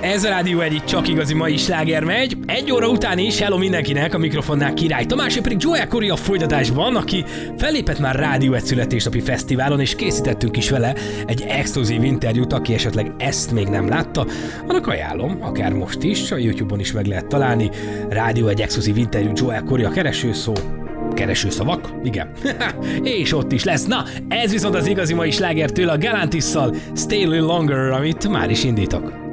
Ez a Rádió egyik csak igazi mai sláger megy. 1 óra után is hello mindenkinek, a mikrofonnál Király Tamás, pedig Joel Corey a folytatásban, aki fellépett már Rádió egy születésnapi fesztiválon, és készítettünk is vele egy exkluzív interjút, aki esetleg ezt még nem látta, annak ajánlom, akár most is, a YouTube-on is meg lehet találni. Rádió egy exkluzív interjú Joel Corey, a keresőszavak, igen. És ott is lesz. Na, ez viszont az igazi mai sláger tőle, a Galantisszal, Stay a Little Longer, amit már is indítok.